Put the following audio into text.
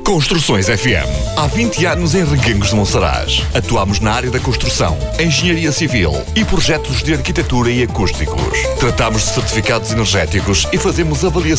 Construções FM. Há 20 anos em Reguengos de Monsaraz. Atuamos na área da construção, engenharia civil e projetos de arquitetura e acústicos. Tratamos de certificados energéticos e fazemos avaliação